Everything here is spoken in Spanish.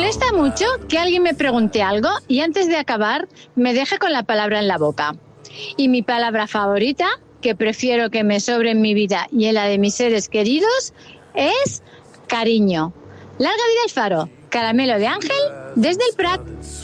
molesta mucho que alguien me pregunte algo y antes de acabar me deje con la palabra en la boca. Y mi palabra favorita, que prefiero que me sobre en mi vida y en la de mis seres queridos, es cariño. Larga vida al Faro. Caramelo de Ángel desde el Prat.